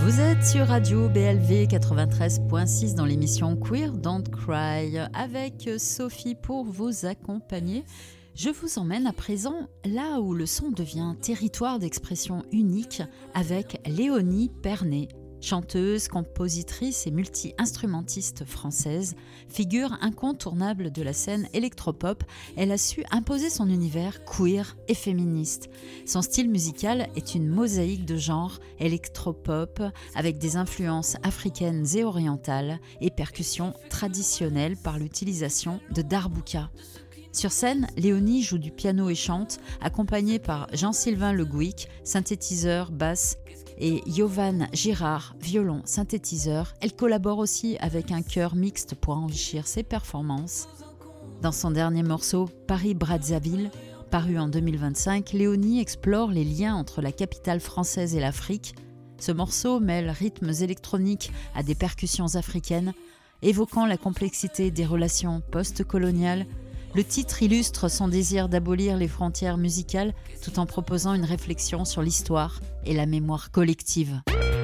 Vous êtes sur Radio BLV 93.6 dans l'émission Queer Don't Cry avec Sophie pour vous accompagner. Je vous emmène à présent là où le son devient territoire d'expression unique avec Léonie Pernet. Chanteuse, compositrice et multi-instrumentiste française, figure incontournable de la scène électropop, elle a su imposer son univers queer et féministe. Son style musical est une mosaïque de genres électropop avec des influences africaines et orientales et percussions traditionnelles par l'utilisation de darbouka. Sur scène, Léonie joue du piano et chante, accompagnée par Jean-Sylvain Le Gouic, synthétiseur, basse, et Yovan Girard, violon, synthétiseur. Elle collabore aussi avec un chœur mixte pour enrichir ses performances. Dans son dernier morceau, Paris-Brazzaville, paru en 2025, Léonie explore les liens entre la capitale française et l'Afrique. Ce morceau mêle rythmes électroniques à des percussions africaines, évoquant la complexité des relations post-coloniales. Le titre illustre son désir d'abolir les frontières musicales tout en proposant une réflexion sur l'histoire et la mémoire collective.